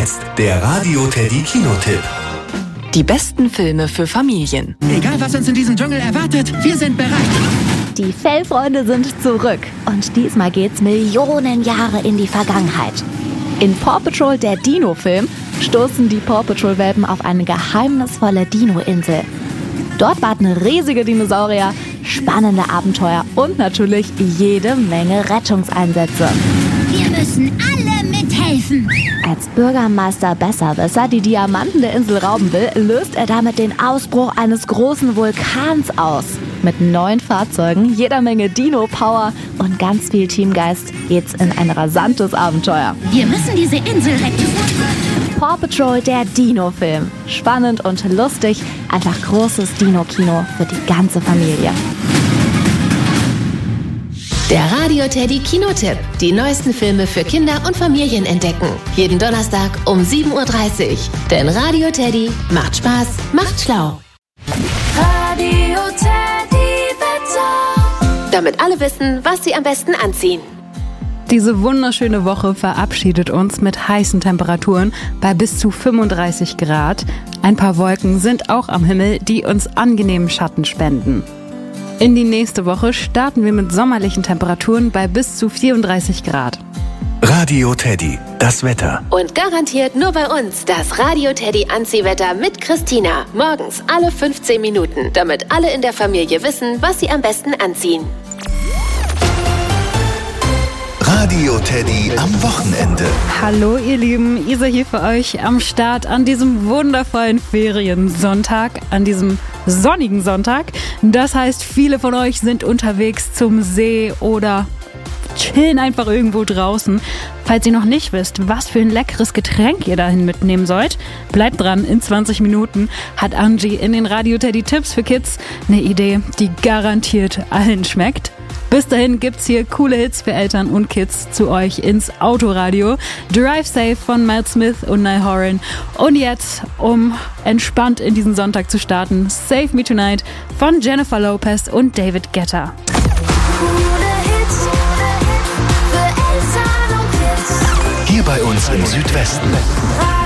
jetzt der Radio Teddy Kinotipp. Die besten Filme für Familien. Egal, was uns in diesem Dschungel erwartet, wir sind bereit. Die Fellfreunde sind zurück und diesmal geht's Millionen Jahre in die Vergangenheit. In Paw Patrol, der Dino-Film, stoßen die Paw Patrol-Welpen auf eine geheimnisvolle Dino-Insel. Dort warten riesige Dinosaurier, spannende Abenteuer und natürlich jede Menge Rettungseinsätze. Wir müssen alle mithelfen. Als Bürgermeister Besserwisser die Diamanten der Insel rauben will, löst er damit den Ausbruch eines großen Vulkans aus. Mit 9 Fahrzeugen, jeder Menge Dino-Power und ganz viel Teamgeist geht's in ein rasantes Abenteuer. Wir müssen diese Insel retten. Paw Patrol, der Dino-Film. Spannend und lustig, einfach großes Dino-Kino für die ganze Familie. Der Radio Teddy Kinotipp. Die neuesten Filme für Kinder und Familien entdecken. Jeden Donnerstag um 7:30 Uhr. Denn Radio Teddy macht Spaß, macht schlau. Radio Teddy Wetter. Damit alle wissen, was sie am besten anziehen. Diese wunderschöne Woche verabschiedet uns mit heißen Temperaturen bei bis zu 35 Grad. Ein paar Wolken sind auch am Himmel, die uns angenehmen Schatten spenden. In die nächste Woche starten wir mit sommerlichen Temperaturen bei bis zu 34 Grad. Radio Teddy, das Wetter. Und garantiert nur bei uns das Radio Teddy Anziehwetter mit Christina. Morgens alle 15 Minuten, damit alle in der Familie wissen, was sie am besten anziehen. Radio Teddy am Wochenende. Hallo ihr Lieben, Isa hier für euch am Start an diesem wundervollen Feriensonntag, an diesem sonnigen Sonntag. Das heißt, viele von euch sind unterwegs zum See oder chillen einfach irgendwo draußen. Falls ihr noch nicht wisst, was für ein leckeres Getränk ihr dahin mitnehmen sollt, bleibt dran, in 20 Minuten hat Angie in den Radio Teddy Tipps für Kids eine Idee, die garantiert allen schmeckt. Bis dahin gibt's hier coole Hits für Eltern und Kids zu euch ins Autoradio. Drive Safe von Matt Smith und Niall Horan. Und jetzt, um entspannt in diesen Sonntag zu starten, Save Me Tonight von Jennifer Lopez und David Guetta. Hier bei uns im Südwesten.